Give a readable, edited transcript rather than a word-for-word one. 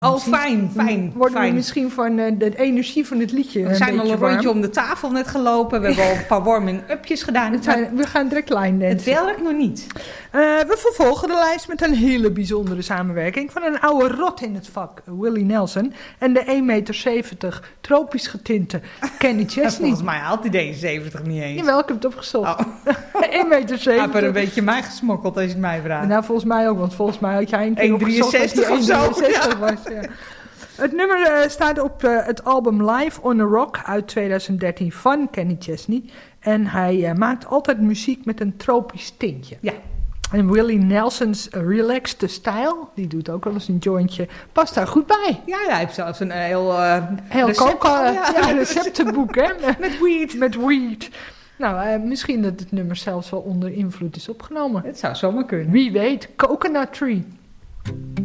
Oh, fijn. Worden we misschien van de energie van het liedje We zijn al een rondje warm. om de tafel net gelopen. We hebben al een paar warming-upjes gedaan. We gaan direct line dansen. Het werkt nog niet. We vervolgen de lijst met een hele bijzondere samenwerking van een oude rot in het vak, Willie Nelson, en de 1,70 meter tropisch getinte Kenny Chesney. Volgens mij haalt hij deze 70 niet eens. Jawel, ik heb het opgezocht. Oh. 1,70 meter. Hij heeft er een beetje mij gesmokkeld als je het mij vraagt. Nou, volgens mij ook, want volgens mij had jij een keer 1,63 opgezocht dat hij 1,63 of zo. was. Ja. Het nummer staat op het album Live on a Rock uit 2013 van Kenny Chesney. En hij maakt altijd muziek met een tropisch tintje. Ja. En Willie Nelson's relaxed style, die doet ook wel eens een jointje, past daar goed bij. Ja, hij heeft zelfs een heel receptenboek, hè? Met weed. Met weed. Nou, misschien dat het nummer zelfs wel onder invloed is opgenomen. Het zou zomaar kunnen. Wie weet, Coconut Tree.